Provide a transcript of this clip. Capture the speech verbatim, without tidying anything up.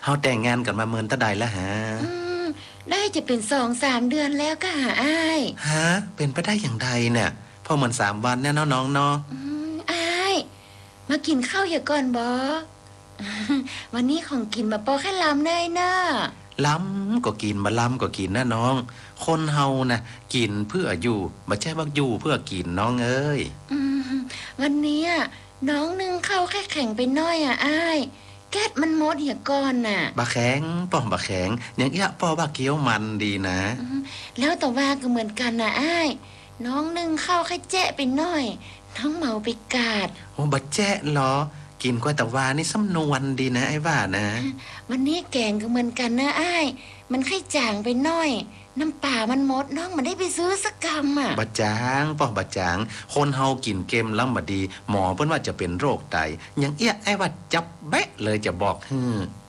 าแต่งงานกันมาเมินตะใดแล้วฮะอืมได้จะเป็นสองสามเดือนแล้วก็หาอ้ายฮะเป็นไปได้อย่างใดเนี่ยพอเหมือนสามวันเนี่ยน้องๆเนาะอืมอ้ายมากินข้าวอย่าก่อนบอวันนี้ของกินมาปอแค่ลำเนยเนอะล้ำก็กินมาล้ำก็กินนะน้องคนเฮานะกินเพื่ออยู่ไม่ใช่ว่าอยู่เพื่อกินน้องเอ้ยอืมวันนี้น้องนึ่งข้าวแค่แข็งไปน้อยอ่ะอ้ายแก๊สมันหมดอย่าก่อนน่ะบะแข็งป้อมบะแข็งอย่างเงี้ยป้อบะเกี๊ยวมันดีนะแล้วแต่ว่าก็เหมือนกันนะอ้ายน้องนึ่งข้าวแค่แจ๊ะไปน้อยน้องเมาไปกาดโอ้บะแจ๊ะเหรอกินกว่าแต่ว่านี่สำนวนดีนะไอ้ว่านะวันนี้แกงก็เหมือนกันนะอ้ายมันแค่จางไปน้อยน้ำป่ามันหมดน้องมันได้ไปซื้อสักกำอ่ะบะจางป้อบะจางคนเฮากินเกมล้ำบดีหมอเพิ่นว่าจะเป็นโรคไตอย่างเอี้ยไอ้ว่าจับแบะเลยจะบอกฮึ